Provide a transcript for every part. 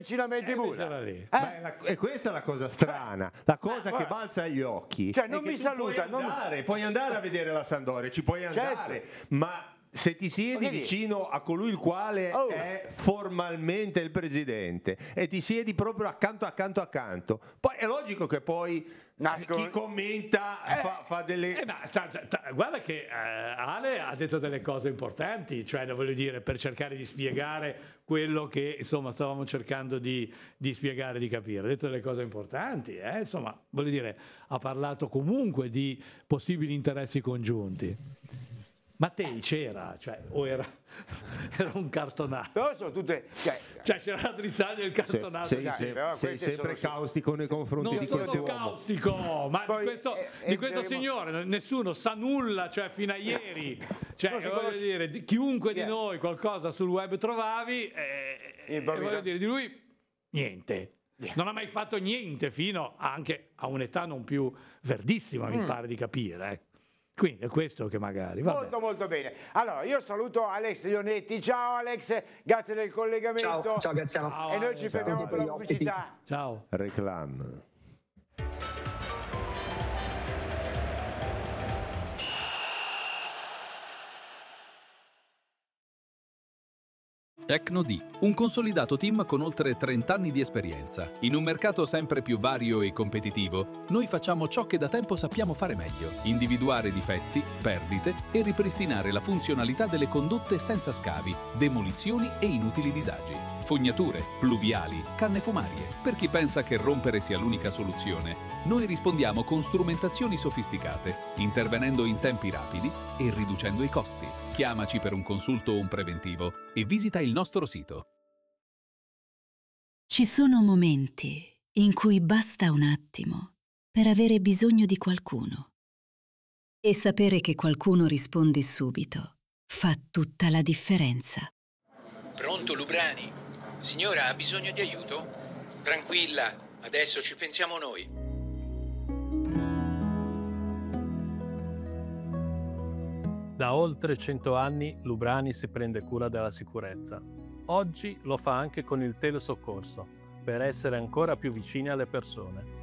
Cinamente E questa è la cosa strana, la cosa che balza agli occhi. Cioè, non mi saluta. Puoi andare a vedere la Sampdoria, ci puoi andare, ma se ti siedi vicino a colui il quale è formalmente il presidente e ti siedi proprio accanto, poi è logico che poi chi commenta fa delle... guarda che Ale ha detto delle cose importanti, cioè voglio dire, per cercare di spiegare quello che insomma stavamo cercando di spiegare, di capire. Ha detto delle cose importanti, insomma, voglio dire, ha parlato comunque di possibili interessi congiunti. Mattei c'era, o era un cartonato? Però sono tutte... Cioè c'era la Drizzaglia e il cartonato. Sei sempre caustico nei confronti di questo uomo. Non sono caustico, ma di questo signore nessuno sa nulla, cioè fino a ieri. Cioè, voglio dire, chiunque di noi qualcosa sul web trovavi, voglio dire, di lui niente. Non ha mai fatto niente fino anche a un'età non più verdissima, mi pare di capire, Quindi è questo che magari va molto bene. Allora io saluto Alex Leonetti. Ciao Alex, grazie del collegamento. Ciao Graziano. E noi ci fermiamo per la pubblicità. Ciao. Reclam. Tecno-D, un consolidato team con oltre 30 anni di esperienza. In un mercato sempre più vario e competitivo, noi facciamo ciò che da tempo sappiamo fare meglio: individuare difetti, perdite e ripristinare la funzionalità delle condotte senza scavi, demolizioni e inutili disagi. Fognature, pluviali, canne fumarie. Per chi pensa che rompere sia l'unica soluzione, noi rispondiamo con strumentazioni sofisticate, intervenendo in tempi rapidi e riducendo i costi. Chiamaci per un consulto o un preventivo e visita il nostro sito. Ci sono momenti in cui basta un attimo per avere bisogno di qualcuno. E sapere che qualcuno risponde subito fa tutta la differenza. Pronto, Lubrani? Signora, ha bisogno di aiuto? Tranquilla, adesso ci pensiamo noi. Da oltre 100 anni Lubrani si prende cura della sicurezza. Oggi lo fa anche con il telesoccorso, per essere ancora più vicini alle persone.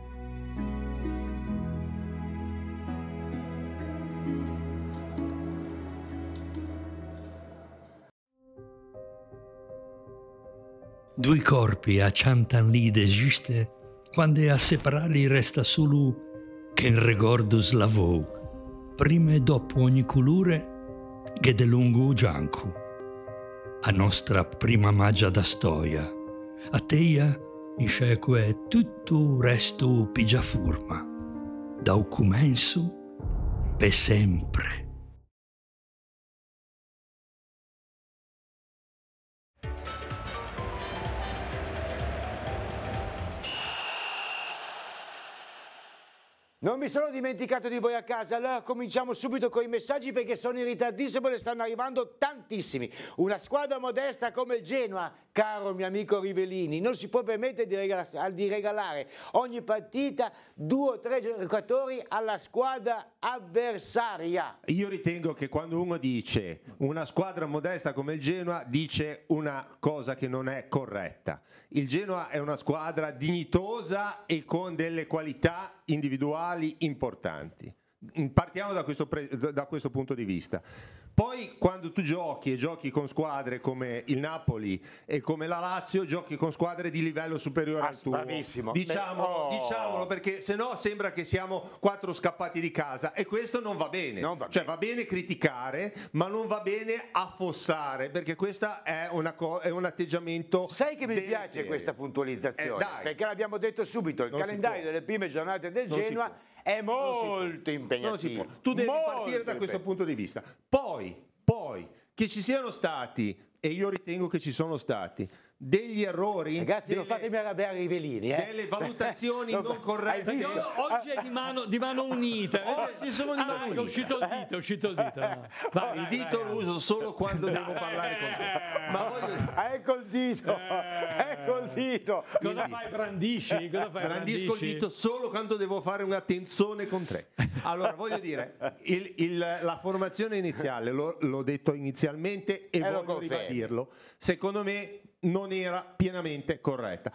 Due corpi acciantan lì d'esiste, quando a separarli resta solo che il ricordo slavò, prima e dopo ogni colore che de lungo gianco. A nostra prima magia da storia, a teia isceque tutto resto pigia forma, da un comenzo per sempre. Non mi sono dimenticato di voi a casa, allora cominciamo subito con i messaggi perché sono in ritardissimo e ne stanno arrivando tantissimi. Una squadra modesta come il Genoa, caro mio amico Rivellini, non si può permettere di regalare ogni partita 2 o 3 giocatori alla squadra avversaria. Io ritengo che quando uno dice una squadra modesta come il Genoa dice una cosa che non è corretta. Il Genoa è una squadra dignitosa e con delle qualità individuali importanti. Partiamo da questo punto di vista. Poi quando tu giochi e giochi con squadre come il Napoli e come la Lazio, giochi con squadre di livello superiore al tuo. Bravissimo. Diciamolo, perché sennò sembra che siamo 4 scappati di casa e questo non va bene. Cioè va bene criticare, ma non va bene affossare, perché questo è un atteggiamento. Sai che mi piace questa puntualizzazione? Perché l'abbiamo detto subito, il calendario delle prime giornate del Genoa è molto impegnativo. Tu devi partire da questo punto di vista. Poi che ci siano stati, e io ritengo che ci sono stati, degli errori. Ragazzi, non fatemi arrabbiare Rivellini. Delle valutazioni non corrette. Oggi è di mano unita. Oggi sono di mano unita. È uscito il dito. Il dito lo uso solo quando devo parlare con te. Ma ecco il dito. Cosa fai? Brandisci? Brandisco il dito solo quando devo fare una tensione con te. Allora, voglio dire, la formazione iniziale, l'ho detto inizialmente e voglio ribadirlo, secondo me non era pienamente corretta.